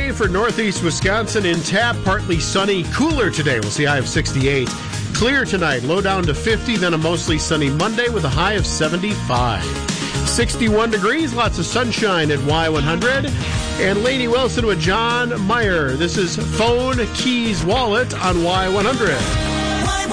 day for northeast Wisconsin in Tap. Partly sunny, cooler today. We'll see a high of 68. Clear tonight, low down to 50, then a mostly sunny Monday with a high of 75. 61 degrees, lots of sunshine at Y100. And Lainey Wilson with John Mayer. This is Phone Keys Wallet on Y100.